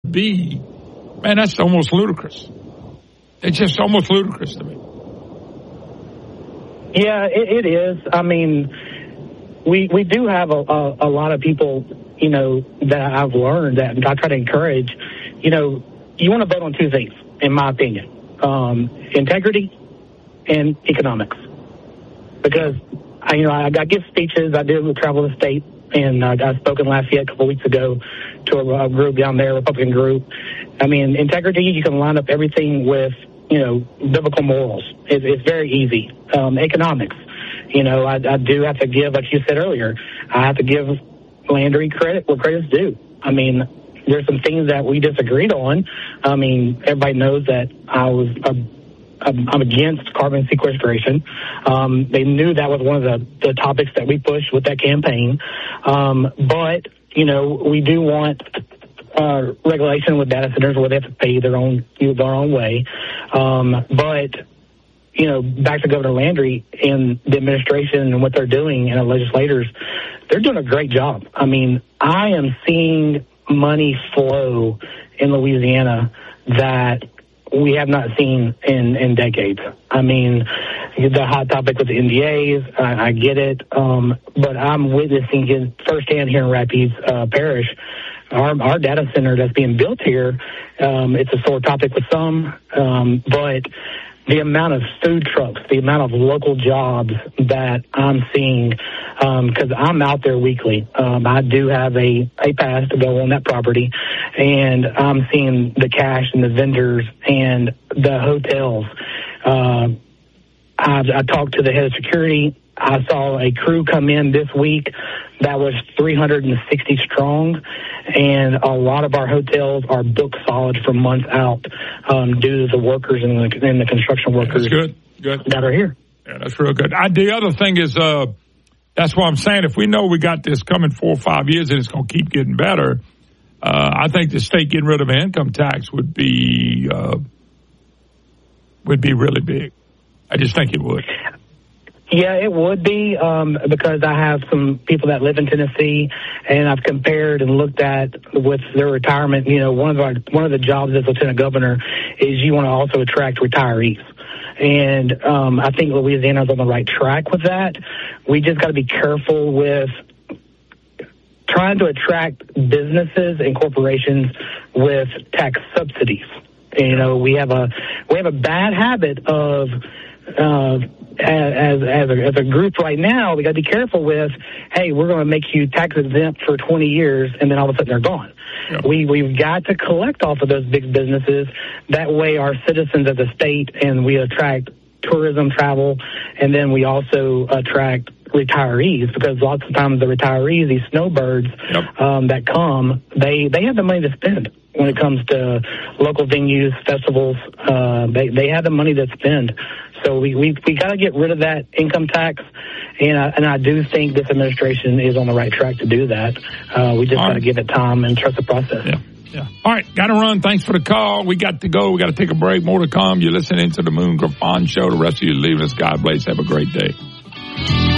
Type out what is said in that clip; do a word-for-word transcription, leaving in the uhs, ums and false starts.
be, man, that's almost ludicrous. It's just almost ludicrous to me. Yeah, it, it is. I mean, we we do have a, a, a lot of people, you know, that I've learned that I try to encourage. You know, you want to vote on two things, in my opinion, um, integrity and economics. Because, I, you know, I, I give speeches. I did travel the state, and uh, I spoke in Lafayette a couple weeks ago to a, a group down there, a Republican group. I mean, integrity, you can line up everything with, you know, biblical morals. It, it's very easy. Um, economics, you know, I, I do have to give, like you said earlier, I have to give Landry credit where credit's due. I mean, there's some things that we disagreed on. I mean, everybody knows that I was a I'm against carbon sequestration. Um, they knew that was one of the, the topics that we pushed with that campaign. Um, but, you know, we do want uh, regulation with data centers where they have to pay their own their own way. Um, but, you know, back to Governor Landry and the administration and what they're doing and the legislators, they're doing a great job. I mean, I am seeing money flow in Louisiana that we have not seen in, in decades. I mean, the hot topic with the N D As, I, I get it, um, but I'm witnessing it firsthand here in Rapides uh, Parish. Our, our data center that's being built here, um, it's a sore topic with some, um, but the amount of food trucks, the amount of local jobs that I'm seeing, because um, I'm out there weekly. Um, I do have a, a pass to go on that property, and I'm seeing the cash and the vendors and the hotels. Uh, I, I talked to the head of security. I saw a crew come in this week that was three hundred sixty strong, and a lot of our hotels are booked solid for months out um, due to the workers and the, and the construction workers that's good. Good. that are here. Yeah, that's real good. I, the other thing is, uh, that's what I'm saying. If we know we got this coming four or five years and it's going to keep getting better, uh, I think the state getting rid of an income tax would be uh, would be really big. I just think it would. Yeah, it would be, um, because I have some people that live in Tennessee, and I've compared and looked at with their retirement. You know, one of our one of the jobs as lieutenant governor is you want to also attract retirees. And um, I think Louisiana's on the right track with that. We just got to be careful with trying to attract businesses and corporations with tax subsidies. And, you know, we have a we have a bad habit of uh, as as a, as a group right now. We got to be careful with, hey, we're going to make you tax exempt for twenty years, and then all of a sudden they're gone. Yeah. We we've got to collect off of those big businesses. That way, our citizens as a state, and we attract tourism, travel, and then we also attract retirees, because lots of times the retirees, these snowbirds yep. um, that come, they they have the money to spend when it comes to local venues, festivals. Uh, they they have the money to spend. So we we we got to get rid of that income tax, and I, and I do think this administration is on the right track to do that. Uh, we just got to right. give it time and trust the process. Yeah. Yeah. All right, got to run. Thanks for the call. We got to go. We got to take a break. More to come. You're listening to the Moon Griffon Show. The rest of you leaving us. God bless. Have a great day.